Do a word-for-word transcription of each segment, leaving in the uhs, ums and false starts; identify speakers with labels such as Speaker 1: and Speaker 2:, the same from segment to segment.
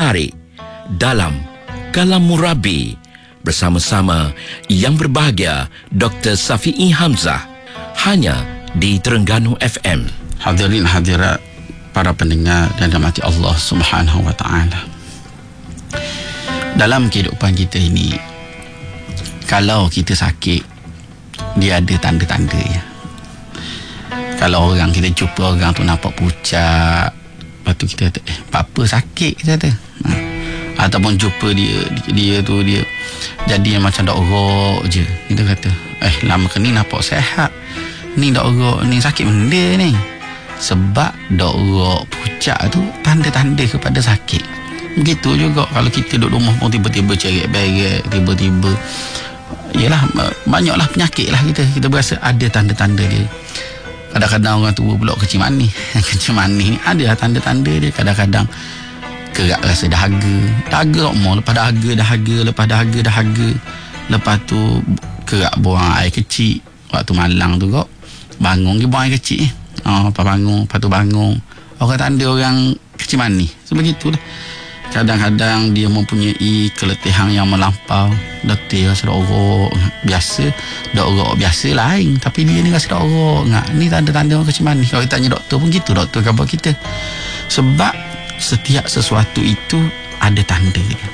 Speaker 1: hari dalam Kalam Murabi bersama-sama yang berbahagia Doktor Safi'i Hamzah, hanya di Terengganu F M.
Speaker 2: Hadirin hadirat para pendengar dan dirahmati Allah Subhanahu wa taala. Dalam kehidupan kita ini, kalau kita sakit, dia ada tanda-tanda ya. Kalau orang kita jumpa orang tu nampak pucat, lepas tu kita kata, eh, apa sakit kita kata. Ha. Ataupun jumpa dia, dia tu dia jadi macam dok orok je. Kita kata, eh lama ke ni nampak sehat. Ni dok orok, ni sakit benda ni. Sebab dok orok pucat tu tanda-tanda kepada sakit. Begitu juga kalau kita duduk rumah pun tiba-tiba cerit-berit, tiba-tiba yalah, banyaklah penyakit lah kita. Kita berasa ada tanda-tanda dia. Kadang-kadang orang tua pula kecil manis. Kecil manis ni ada tanda-tanda dia. Kadang-kadang kerak rasa dahaga. Dahaga semua. Lepas dahaga, dahaga. Lepas dahaga, dahaga. Lepas tu kerak buang air kecil. Waktu malang tu kok bangun ke buang air kecil. Oh, lepas bangun. Lepas tu bangun. Orang tanda orang kecil manis. So begitulah. Kadang-kadang dia mempunyai keletihan yang melampau. Doktor rasa dah orok biasa, dah orok biasa lain, tapi dia ni rasa dah orok ngak. Ni tanda-tanda orang kecil manis. Kalau kita tanya doktor pun gitu, doktor khabar kita. Sebab setiap sesuatu itu ada tanda dia.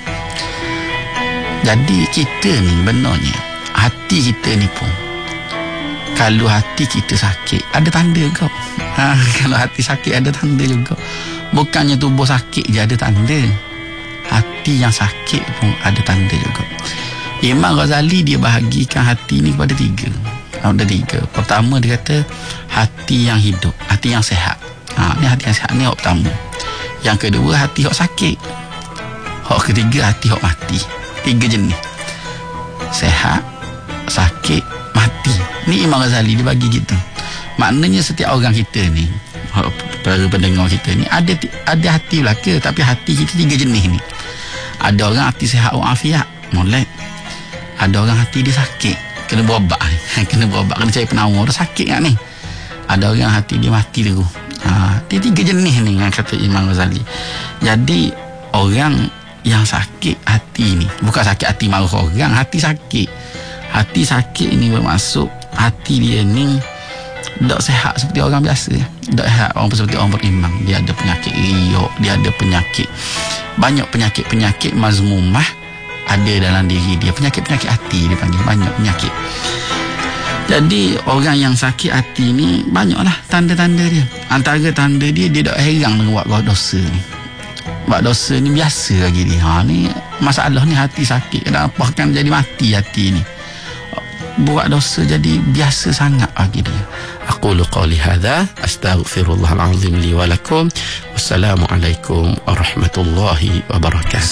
Speaker 2: Jadi kita ni benarnya hati kita ni pun, kalau hati kita sakit ada tanda kau. Ha, kalau hati sakit ada tanda juga. Bukannya tubuh sakit je ada tanda, hati yang sakit pun ada tanda juga. Imam Ghazali dia bahagikan hati ni kepada tiga. Ada tiga. Pertama dia kata hati yang hidup, hati yang sehat. Ha, ni hati yang sehat ni hak pertama. Yang kedua hati hak sakit. Hak ketiga hati hak mati. Tiga jenis. Sehat, sakit, mati. Ni Imam Ghazali dia bagi gitu. Maknanya setiap orang kita ni, para pendengar kita ni ada ada hati belaka, tapi hati kita tiga jenis ni. Ada orang hati sihat walafiat, molek. Ada orang hati dia sakit, kena berobat. Kena berobat, kena cari penawar, dah sakit kan ni. Ada orang hati dia mati terus. Ha, dia tiga jenis ni yang kata Imam Ghazali. Jadi orang yang sakit hati ni, bukan sakit hati marah orang, hati sakit. Hati sakit ni bermaksud hati dia ni tak sehat seperti orang biasa. Tak sehat orang seperti orang beriman. Dia ada penyakit riuk, dia ada penyakit, banyak penyakit-penyakit mazmumah ada dalam diri dia. Penyakit-penyakit hati dia panggil, banyak penyakit. Jadi orang yang sakit hati ni banyaklah tanda-tanda dia. Antara tanda dia, dia tak heran dengan buat dosa ni. Buat dosa ni biasa lagi dia. Ha, ni masalah ni hati sakit. Kenapa kan jadi mati hati ni? Buat dosa jadi biasa sangat bagi dia. Aqulu qawli hadha astaghfirullahal azim li wa lakum. Wassalamualaikum warahmatullahi wabarakatuh.